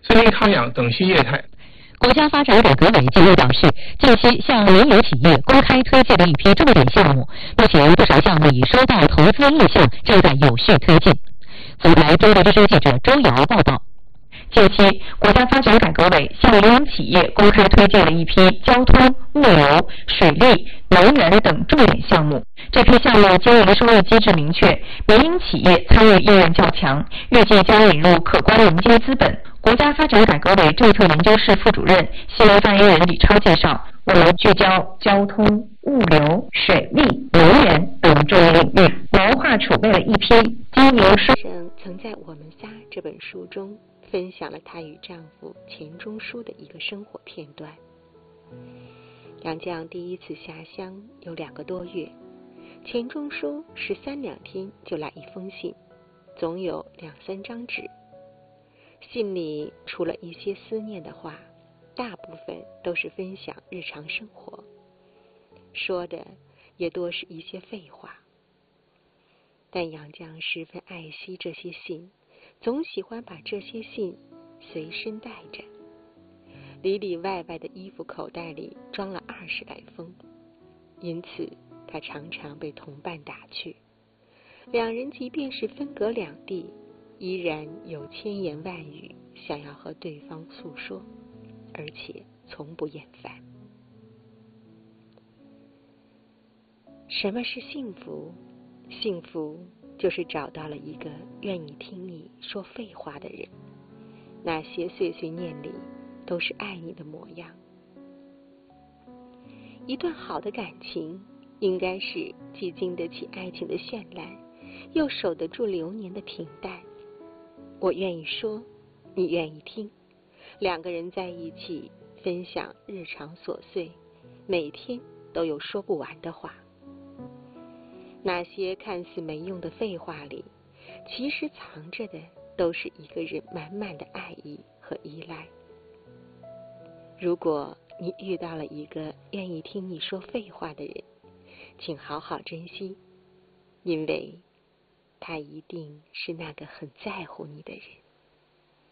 森林康养等系业态。 国家发展改革委近日表示，近期向民营企业公开推荐的一批重点项目，目前不少项目已收到投资意向，正在有序推进。福来中国之声记者周瑶报道。 近期，国家发展改革委向民营企业公开推荐了一批交通、物流、水利、能源等重点项目。这批项目经营收益机制明确，民营企业参与意愿较强，预计将引入可观民间资本。国家发展改革委政策研究室副主任、新闻发言人李超介绍，我们聚焦交通、物流、水利、能源等重要领域，文化储备了一批经营收益。曾在《我们仨》这本书中分享了她与丈夫钱钟书的一个生活片段。杨绛第一次下乡有2个多月，钱钟书13、2天就来一封信，总有2、3张纸。信里除了一些思念的话，大部分都是分享日常生活，说的也多是一些废话。但杨绛十分爱惜这些信，总喜欢把这些信随身带着，里里外外的衣服口袋里装了20来封，因此他常常被同伴打趣。2人即便是分隔两地，依然有千言万语想要和对方诉说，而且从不厌烦。什么是幸福？幸福就是找到了一个愿意听你说废话的人，那些碎碎念里都是爱你的模样。一段好的感情应该是既经得起爱情的绚烂，又守得住流年的平淡。我愿意说，你愿意听，2个人在一起分享日常琐碎，每天都有说不完的话。那些看似没用的废话里，其实藏着的都是一个人满满的爱意和依赖。如果你遇到了一个愿意听你说废话的人，请好好珍惜，因为他一定是那个很在乎你的人。